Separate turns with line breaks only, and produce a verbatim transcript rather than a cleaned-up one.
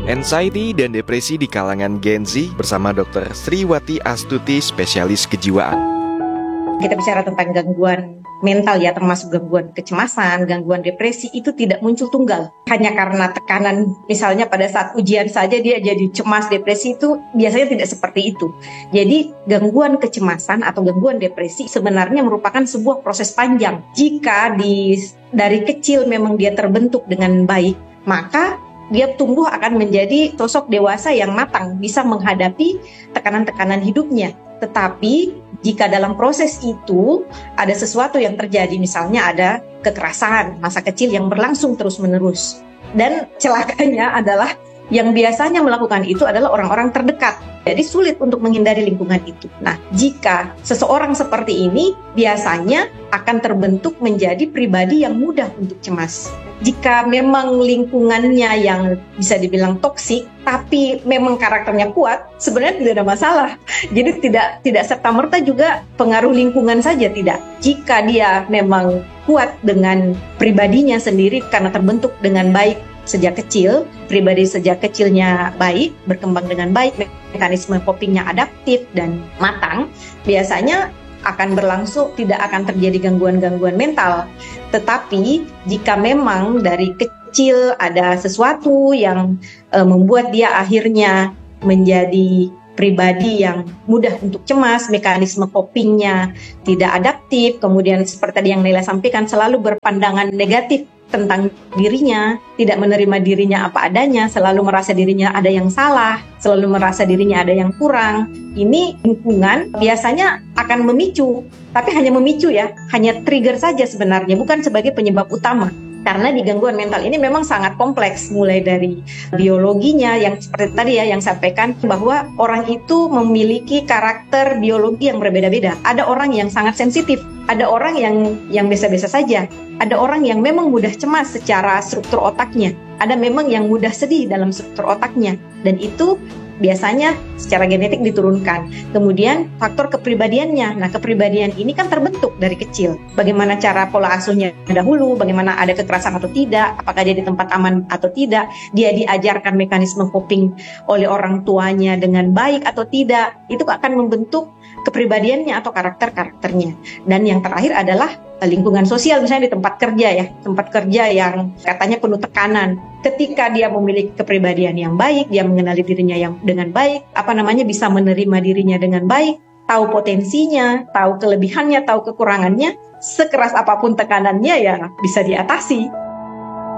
Anxiety dan depresi di kalangan Gen Z bersama dokter Sriwati Astuti, spesialis kejiwaan.
Kita bicara tentang gangguan mental ya, termasuk gangguan kecemasan, gangguan depresi, itu tidak muncul tunggal. Hanya karena tekanan, misalnya pada saat ujian saja dia jadi cemas, depresi, itu biasanya tidak seperti itu. Jadi gangguan kecemasan atau gangguan depresi sebenarnya merupakan sebuah proses panjang. Jika di, dari kecil memang dia terbentuk dengan baik, maka dia tumbuh akan menjadi sosok dewasa yang matang, bisa menghadapi tekanan-tekanan hidupnya. Tetapi jika dalam proses itu ada sesuatu yang terjadi, misalnya ada kekerasan masa kecil yang berlangsung terus-menerus, dan celakanya adalah yang biasanya melakukan itu adalah orang-orang terdekat. Jadi sulit untuk menghindari lingkungan itu. Nah, jika seseorang seperti ini biasanya akan terbentuk menjadi pribadi yang mudah untuk cemas. Jika memang lingkungannya yang bisa dibilang toksik, tapi memang karakternya kuat, sebenarnya tidak ada masalah. Jadi tidak tidak serta-merta juga pengaruh lingkungan saja, tidak. Jika dia memang kuat dengan pribadinya sendiri karena terbentuk dengan baik sejak kecil, pribadi sejak kecilnya baik, berkembang dengan baik, mekanisme copingnya adaptif dan matang, biasanya akan berlangsung, tidak akan terjadi gangguan-gangguan mental. Tetapi jika memang dari kecil ada sesuatu yang e, membuat dia akhirnya menjadi pribadi yang mudah untuk cemas, mekanisme copingnya tidak adaptif, kemudian seperti tadi yang Naila sampaikan, selalu berpandangan negatif tentang dirinya, tidak menerima dirinya apa adanya, selalu merasa dirinya ada yang salah, selalu merasa dirinya ada yang kurang. Ini lingkungan biasanya akan memicu, tapi hanya memicu ya, hanya trigger saja sebenarnya, bukan sebagai penyebab utama. Karena di gangguan mental ini memang sangat kompleks, mulai dari biologinya yang seperti tadi ya yang sampaikan, bahwa orang itu memiliki karakter biologi yang berbeda-beda. Ada orang yang sangat sensitif, ada orang yang yang biasa-biasa saja, ada orang yang memang mudah cemas secara struktur otaknya, ada memang yang mudah sedih dalam struktur otaknya, dan itu biasanya secara genetik diturunkan. Kemudian faktor kepribadiannya. Nah, kepribadian ini kan terbentuk dari kecil. Bagaimana cara pola asuhnya dahulu, bagaimana ada kekerasan atau tidak, apakah dia di tempat aman atau tidak, dia diajarkan mekanisme coping oleh orang tuanya dengan baik atau tidak, itu akan membentuk kepribadiannya atau karakter-karakternya. Dan yang terakhir adalah lingkungan sosial, misalnya di tempat kerja ya, tempat kerja yang katanya penuh tekanan. Ketika dia memiliki kepribadian yang baik, dia mengenali dirinya yang dengan baik, apa namanya bisa menerima dirinya dengan baik, tahu potensinya, tahu kelebihannya, tahu kekurangannya, sekeras apapun tekanannya ya bisa diatasi.